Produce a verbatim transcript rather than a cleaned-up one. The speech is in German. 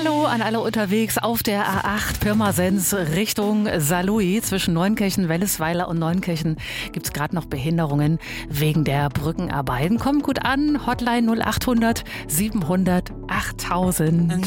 Hallo an alle unterwegs auf der A acht Pirmasens Richtung Saarlouis. Zwischen Neunkirchen, Wellesweiler und Neunkirchen gibt es gerade noch Behinderungen wegen der Brückenarbeiten. Kommt gut an, Hotline null acht hundert siebenhundert achttausend.